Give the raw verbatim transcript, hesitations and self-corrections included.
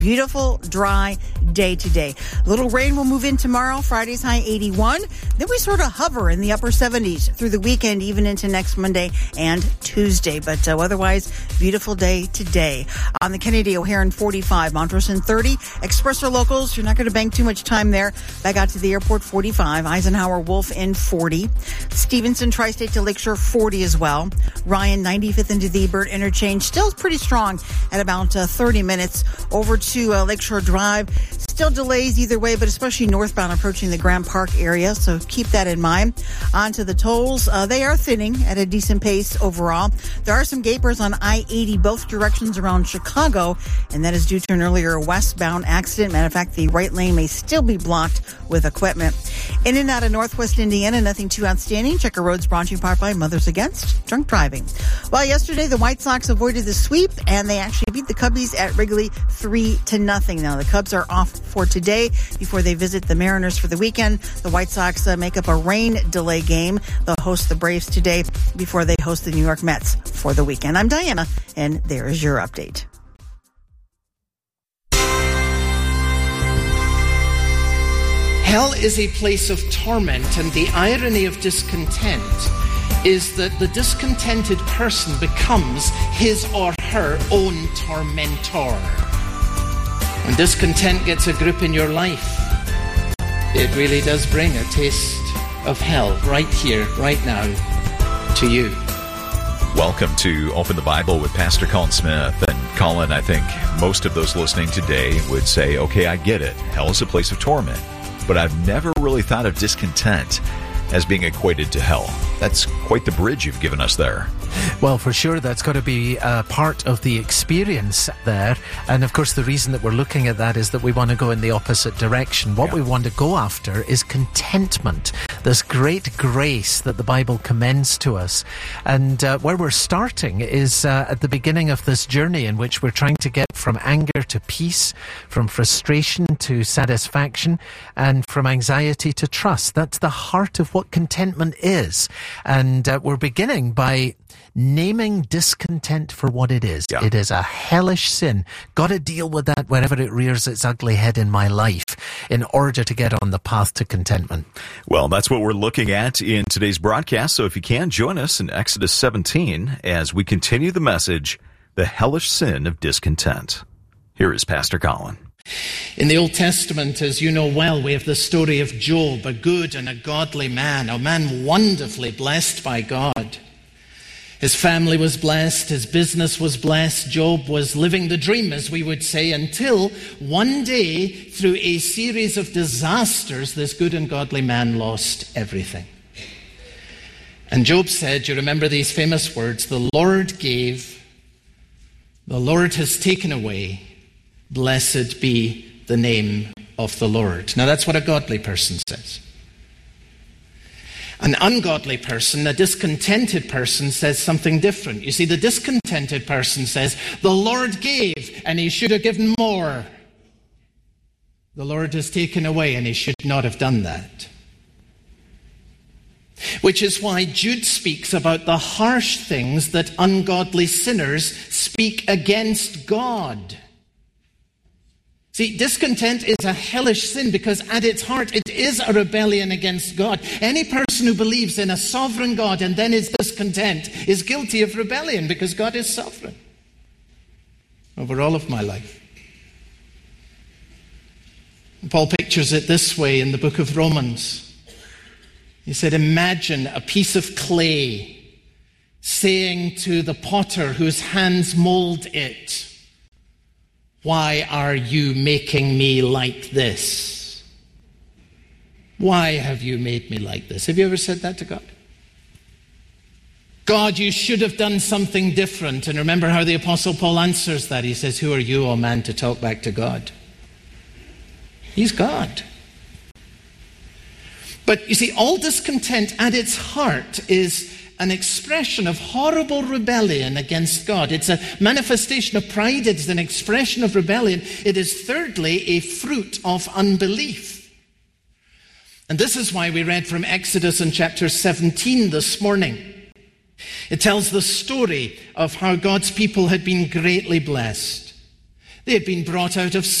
Beautiful, dry day today. Little rain will move in tomorrow. Friday's high eighty-one. Then we sort of hover in the upper seventies through the weekend, even into next Monday and Tuesday. But uh, otherwise, beautiful day today. On the Kennedy O'Hare in forty-five, Montrose in thirty. Expressor locals, you're not going to bank too much time there. Back out to the airport, forty-five. Eisenhower Wolf in forty. Stevenson Tri-State to Lakeshore, forty as well. Ryan, ninety-fifth into the Ebert interchange, still pretty strong at about uh, thirty minutes. Over to uh, Lakeshore Drive. Still delays either way, but especially northbound approaching the Grand Park area, so keep that in mind. On to the tolls. Uh, they are thinning at a decent pace overall. There are some gapers on I eighty both directions around Chicago, and that is due to an earlier westbound accident. Matter of fact, the right lane may still be blocked with equipment. In and out of northwest Indiana, nothing too outstanding. Checker Roads brought in part by Mothers Against Drunk Driving. Well, yesterday the White Sox avoided the sweep, and they actually beat the Cubbies at Wrigley three to nothing. Now, the Cubs are off for today before they visit the Mariners for the weekend. The White Sox uh, make up a rain delay game. They'll host the Braves today before they host the New York Mets for the weekend. I'm Diana, and there is your update. Hell is a place of torment, and the irony of discontent is that the discontented person becomes his or her own tormentor. When discontent gets a grip in your life, it really does bring a taste of hell right here, right now, to you. Welcome to Open the Bible with Pastor Colin Smith. And Colin, I think most of those listening today would say, okay, I get it. Hell is a place of torment. But I've never really thought of discontent as being equated to hell. That's quite the bridge you've given us there. Well, for sure, that's got to be uh, part of the experience there. And of course, the reason that we're looking at that is that we want to go in the opposite direction. What yeah. we want to go after is contentment, this great grace that the Bible commends to us. And uh, where we're starting is uh, at the beginning of this journey in which we're trying to get from anger to peace, from frustration to satisfaction, and from anxiety to trust. That's the heart of what contentment is. And uh, we're beginning by naming discontent for what it is. Yeah. It is a hellish sin. Got to deal with that wherever it rears its ugly head in my life in order to get on the path to contentment. Well, that's what we're looking at in today's broadcast. So if you can, join us in Exodus seventeen as we continue the message, the hellish sin of discontent. Here is Pastor Colin. In the Old Testament, as you know well, we have the story of Job, a good and a godly man, a man wonderfully blessed by God. His family was blessed, his business was blessed, Job was living the dream, as we would say, until one day, through a series of disasters, this good and godly man lost everything. And Job said, you remember these famous words, the Lord gave, the Lord has taken away, blessed be the name of the Lord. Now that's what a godly person says. An ungodly person, a discontented person, says something different. You see, the discontented person says, the Lord gave, and he should have given more. The Lord has taken away, and he should not have done that. Which is why Jude speaks about the harsh things that ungodly sinners speak against God. See, discontent is a hellish sin because at its heart it is a rebellion against God. Any person who believes in a sovereign God and then is discontent is guilty of rebellion because God is sovereign over all of my life. Paul pictures it this way in the book of Romans. He said, imagine a piece of clay saying to the potter whose hands mold it, why are you making me like this? Why have you made me like this? Have you ever said that to God? God, you should have done something different. And remember how the Apostle Paul answers that. He says, who are you, O man, to talk back to God? He's God. But you see, all discontent at its heart is an expression of horrible rebellion against God. It's a manifestation of pride. It's an expression of rebellion. It is thirdly a fruit of unbelief. And this is why we read from Exodus in chapter seventeen this morning. It tells the story of how God's people had been greatly blessed. They had been brought out of